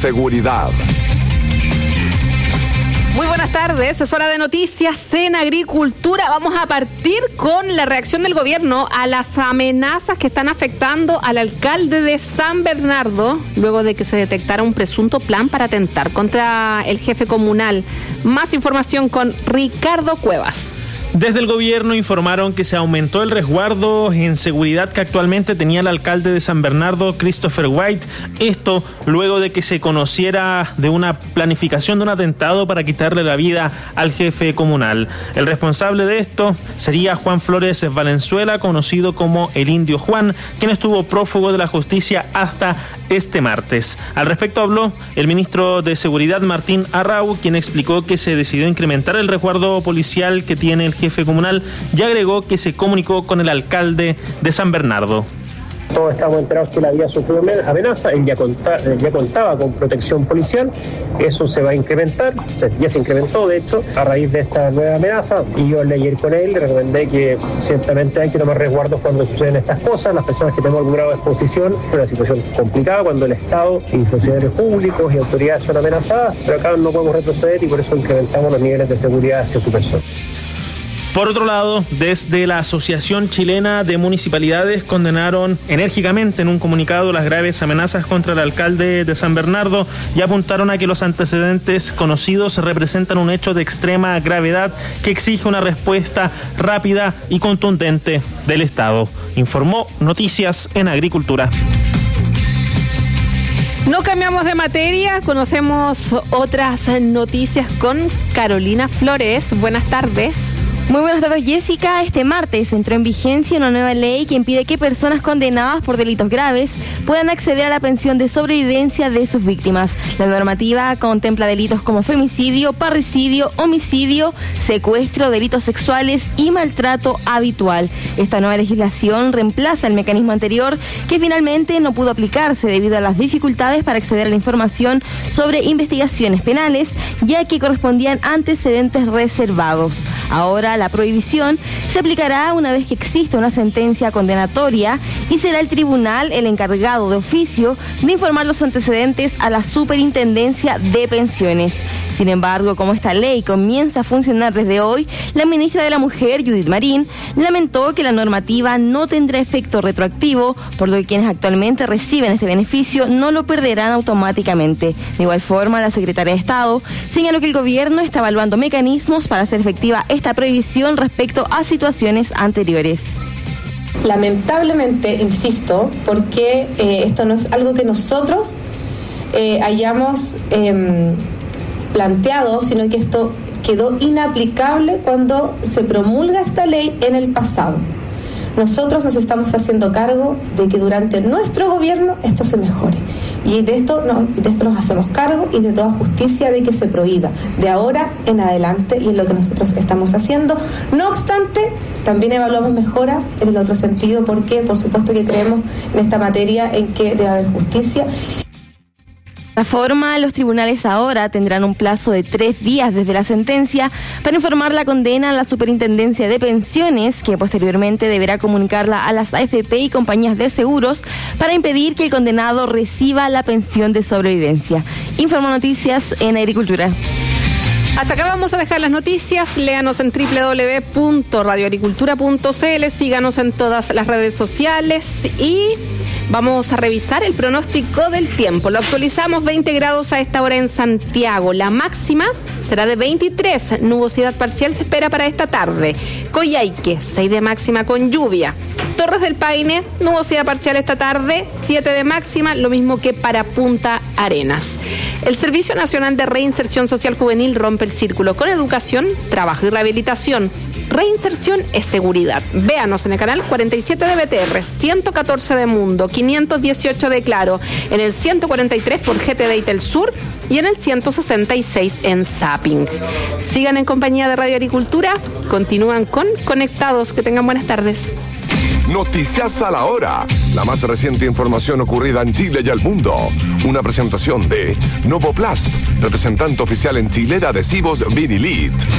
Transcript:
seguridad. Muy buenas tardes, es hora de noticias en Agricultura. Vamos a partir con la reacción del gobierno a las amenazas que están afectando al alcalde de San Bernardo, luego de que se detectara un presunto plan para atentar contra el jefe comunal. Más información con Ricardo Cuevas. Desde el gobierno informaron que se aumentó el resguardo en seguridad que actualmente tenía el alcalde de San Bernardo, Christopher White. Esto luego de que se conociera de una planificación de un atentado para quitarle la vida al jefe comunal. El responsable de esto sería Juan Flores Valenzuela, conocido como el Indio Juan, quien estuvo prófugo de la justicia hasta este martes. Al respecto habló el ministro de Seguridad, Martín Arrau, quien explicó que se decidió incrementar el resguardo policial que tiene el jefe comunal y agregó que se comunicó con el alcalde de San Bernardo. Todos estamos enterados que él había sufrido amenaza, él ya contaba con protección policial, eso se va a incrementar, ya se incrementó de hecho a raíz de esta nueva amenaza, y yo leí ir con él, le recomendé que ciertamente hay que tomar resguardos cuando suceden estas cosas, las personas que tenemos algún grado de exposición, es una situación complicada cuando el Estado y funcionarios públicos y autoridades son amenazadas, pero acá no podemos retroceder y por eso incrementamos los niveles de seguridad hacia su persona. Por otro lado, desde la Asociación Chilena de Municipalidades condenaron enérgicamente en un comunicado las graves amenazas contra el alcalde de San Bernardo y apuntaron a que los antecedentes conocidos representan un hecho de extrema gravedad que exige una respuesta rápida y contundente del Estado. Informó Noticias en Agricultura. No cambiamos de materia, conocemos otras noticias con Carolina Flores. Buenas tardes. Muy buenas tardes, Jessica. Este martes entró en vigencia una nueva ley que impide que personas condenadas por delitos graves puedan acceder a la pensión de sobrevivencia de sus víctimas. La normativa contempla delitos como femicidio, parricidio, homicidio, secuestro, delitos sexuales y maltrato habitual. Esta nueva legislación reemplaza el mecanismo anterior que finalmente no pudo aplicarse debido a las dificultades para acceder a la información sobre investigaciones penales, ya que correspondían a antecedentes reservados. Ahora la prohibición se aplicará una vez que exista una sentencia condenatoria y será el tribunal el encargado de oficio de informar los antecedentes a la Superintendencia de Pensiones. Sin embargo, como esta ley comienza a funcionar desde hoy, la ministra de la Mujer, Judith Marín, lamentó que la normativa no tendrá efecto retroactivo, por lo que quienes actualmente reciben este beneficio no lo perderán automáticamente. De igual forma, la secretaria de Estado señaló que el gobierno está evaluando mecanismos para hacer efectiva esta prohibición respecto a situaciones anteriores. Lamentablemente, insisto, porque esto no es algo que nosotros hayamos planteado, sino que esto quedó inaplicable cuando se promulga esta ley en el pasado. Nosotros nos estamos haciendo cargo de que durante nuestro gobierno esto se mejore. Y de esto nos hacemos cargo y de toda justicia de que se prohíba de ahora en adelante, y es lo que nosotros estamos haciendo. No obstante, también evaluamos mejora en el otro sentido, porque por supuesto que creemos en esta materia en que debe haber justicia. De esta forma, los tribunales ahora tendrán un plazo de 3 días desde la sentencia para informar la condena a la Superintendencia de Pensiones, que posteriormente deberá comunicarla a las AFP y compañías de seguros para impedir que el condenado reciba la pensión de sobrevivencia. Informó Noticias en Agricultura. Hasta acá vamos a dejar las noticias. Léanos en www.radioagricultura.cl, síganos en todas las redes sociales y vamos a revisar el pronóstico del tiempo. Lo actualizamos: 20 grados a esta hora en Santiago. La máxima será de 23. Nubosidad parcial se espera para esta tarde. Coyhaique, 6 de máxima con lluvia. Torres del Paine, nubosidad parcial esta tarde, 7 de máxima, lo mismo que para Punta Arenas. El Servicio Nacional de Reinserción Social Juvenil rompe el círculo con educación, trabajo y rehabilitación. Reinserción es seguridad. Véanos en el canal 47 de BTR, 114 de Mundo, 518 de Claro, en el 143 por GTD y Telsur y en el 166 en Zapping. Sigan en compañía de Radio Agricultura, continúan con Conectados. Que tengan buenas tardes. Noticias a la hora. La más reciente información ocurrida en Chile y el mundo. Una presentación de Novoplast, representante oficial en Chile de adhesivos Vinylite.